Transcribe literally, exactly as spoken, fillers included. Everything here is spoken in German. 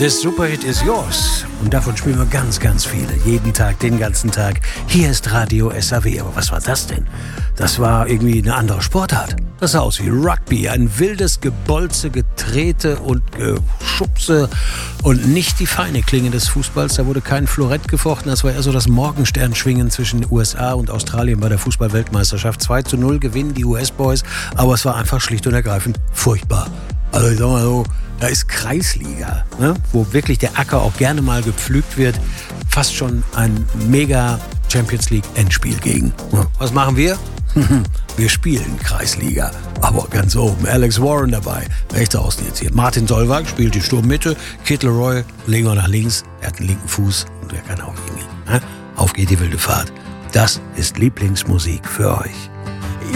This Superhit is yours. Und davon spielen wir ganz, ganz viele. Jeden Tag, den ganzen Tag. Hier ist Radio S A W. Aber was war das denn? Das war irgendwie eine andere Sportart. Das sah aus wie Rugby. Ein wildes Gebolze, Getrete und Geschubse. Und nicht die feine Klinge des Fußballs. Da wurde kein Florett gefochten. Das war eher so das Morgensternschwingen zwischen U S A und Australien bei der Fußball-Weltmeisterschaft. zwei zu null gewinnen die U S-Boys. Aber es war einfach schlicht und ergreifend furchtbar. Also ich sag mal so, da ist Kreisliga, ne, wo wirklich der Acker auch gerne mal gepflügt wird. Fast schon ein mega Champions League Endspiel gegen. Was machen wir? Wir spielen Kreisliga, aber ganz oben. Alex Warren dabei, rechter Außen jetzt hier. Martin Solveig spielt die Sturmmitte. Kit Leroy legen wir nach links. Er hat einen linken Fuß und er kann auch irgendwie. Ne? Auf geht die wilde Fahrt. Das ist Lieblingsmusik für euch.